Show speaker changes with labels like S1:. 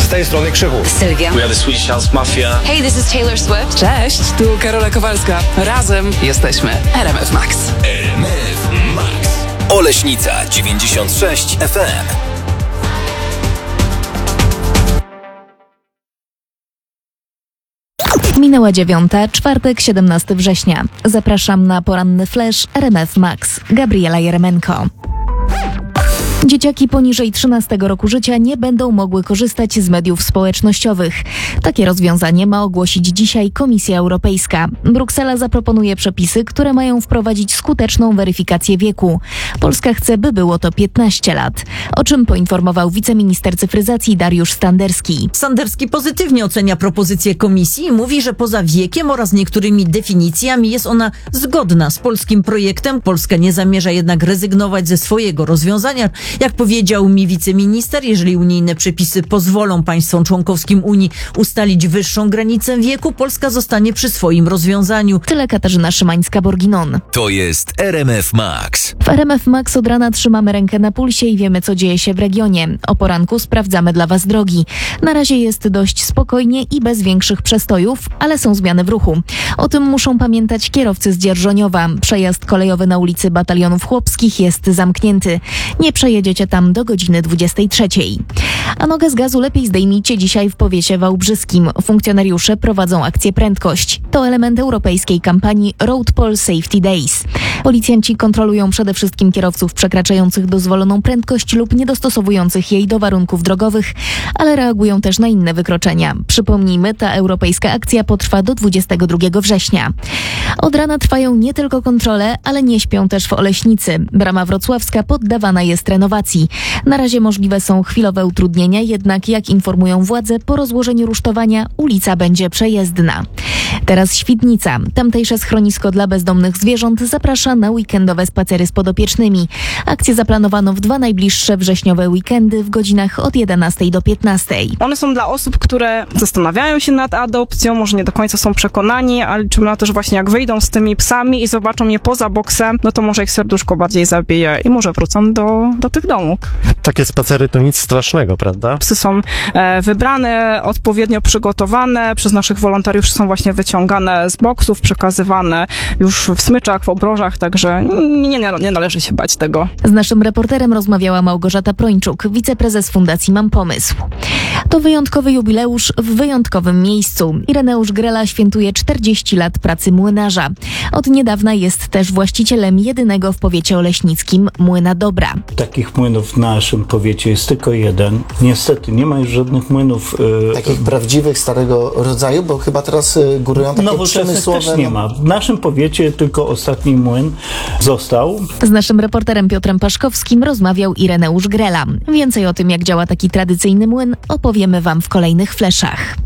S1: Z tej strony Krzychu.
S2: Sylwia.
S3: We are the Swedish House Mafia.
S2: Hey, this is Taylor Swift.
S4: Cześć, tu Karola Kowalska. Razem jesteśmy RMF Max.
S5: RMF Max. Oleśnica 96 FM.
S6: Minęła 9, czwartek, 17 września. Zapraszam na poranny flash RMF Max. Gabriela Jeremenko. Dzieciaki poniżej 13 roku życia nie będą mogły korzystać z mediów społecznościowych. Takie rozwiązanie ma ogłosić dzisiaj Komisja Europejska. Bruksela zaproponuje przepisy, które mają wprowadzić skuteczną weryfikację wieku. Polska chce, by było to 15 lat. O czym poinformował wiceminister cyfryzacji Dariusz Standerski.
S7: Standerski pozytywnie ocenia propozycję Komisji i mówi, że poza wiekiem oraz niektórymi definicjami jest ona zgodna z polskim projektem. Polska nie zamierza jednak rezygnować ze swojego rozwiązania. Jak powiedział mi wiceminister, jeżeli unijne przepisy pozwolą państwom członkowskim Unii ustalić wyższą granicę wieku, Polska zostanie przy swoim rozwiązaniu.
S6: Tyle Katarzyna Szymańska-Borginon.
S5: To jest RMF Max.
S6: W RMF Max od rana trzymamy rękę na pulsie i wiemy, co dzieje się w regionie. O poranku sprawdzamy dla Was drogi. Na razie jest dość spokojnie i bez większych przestojów, ale są zmiany w ruchu. O tym muszą pamiętać kierowcy z Dzierżoniowa. Przejazd kolejowy na ulicy Batalionów Chłopskich jest zamknięty. Nie przejedziecie tam do godziny 23. A nogę z gazu lepiej zdejmijcie dzisiaj w powiecie wałbrzyskim. Funkcjonariusze prowadzą akcję Prędkość. To element europejskiej kampanii Road Pol Safety Days. Policjanci kontrolują przede wszystkim kierowców przekraczających dozwoloną prędkość lub niedostosowujących jej do warunków drogowych, ale reagują też na inne wykroczenia. Przypomnijmy, ta europejska akcja potrwa do 22 września. Od rana trwają nie tylko kontrole, ale nie śpią też w Oleśnicy. Brama wrocławska poddawana jest renowacji. Na razie możliwe są chwilowe utrudnienia, jednak jak informują władze, po rozłożeniu rusztowania ulica będzie przejezdna. Teraz Świdnica. Tamtejsze schronisko dla bezdomnych zwierząt zaprasza na weekendowe spacery z podopiecznymi. Akcję zaplanowano w 2 najbliższe wrześniowe weekendy w godzinach od 11 do 15.
S8: One są dla osób, które zastanawiają się nad adopcją, może nie do końca są przekonani, ale liczymy na to, że właśnie jak wyjdą z tymi psami i zobaczą mnie poza boksem, no to może ich serduszko bardziej zabije i może wrócą do tych domów.
S1: Takie spacery to nic strasznego, prawda?
S8: Psy są wybrane, odpowiednio przygotowane, przez naszych wolontariuszy są właśnie wyciągane z boksów, przekazywane już w smyczach, w obrożach, także nie należy się bać tego.
S6: Z naszym reporterem rozmawiała Małgorzata Prończuk, wiceprezes Fundacji Mam Pomysł. To wyjątkowy jubileusz w wyjątkowym miejscu. Ireneusz Grela świętuje 40 lat pracy młynarza. Od niedawna jest też właścicielem jedynego w powiecie oleśnickim Młyna Dobra.
S9: Takich młynów w naszym powiecie jest tylko jeden. Niestety nie ma już żadnych młynów
S10: takich prawdziwych, starego rodzaju, bo chyba teraz górują takie przemysłowe.
S9: Też nie ma. W naszym powiecie tylko ostatni młyn został.
S6: Z naszym reporterem Piotrem Paszkowskim rozmawiał Ireneusz Grela. Więcej o tym, jak działa taki tradycyjny młyn, opowiemy Wam w kolejnych fleszach.